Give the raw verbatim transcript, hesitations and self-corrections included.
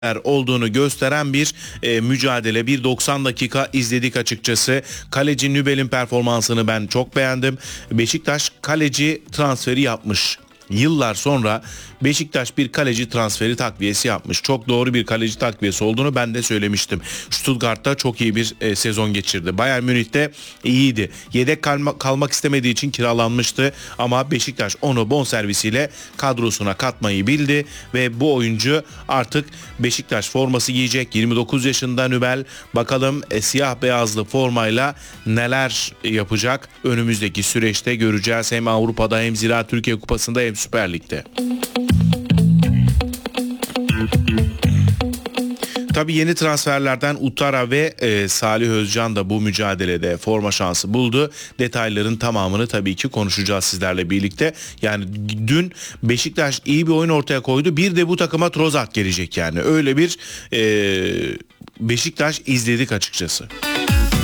olduğunu gösteren bir e, mücadele. Bir doksan dakika izledik açıkçası. Kaleci Nübel'in performansını ben çok beğendim. Beşiktaş kaleci transferi yapmış. Yıllar sonra Beşiktaş bir kaleci transferi takviyesi yapmış. Çok doğru bir kaleci takviyesi olduğunu ben de söylemiştim. Stuttgart'ta çok iyi bir e, sezon geçirdi. Bayern Münih'te iyiydi. Yedek kalma, kalmak istemediği için kiralanmıştı. Ama Beşiktaş onu bonservisiyle kadrosuna katmayı bildi. Ve bu oyuncu artık Beşiktaş forması giyecek. yirmi dokuz yaşında Nübel. Bakalım e, siyah beyazlı formayla neler yapacak? Önümüzdeki süreçte göreceğiz. Hem Avrupa'da hem Ziraat Türkiye Kupası'nda hem Süper Lig'de. Tabii yeni transferlerden Utara ve e, Salih Özcan da bu mücadelede forma şansı buldu. Detayların tamamını tabii ki konuşacağız sizlerle birlikte. Yani dün Beşiktaş iyi bir oyun ortaya koydu. Bir de bu takıma Trossard gelecek yani. Öyle bir e, Beşiktaş izledik açıkçası.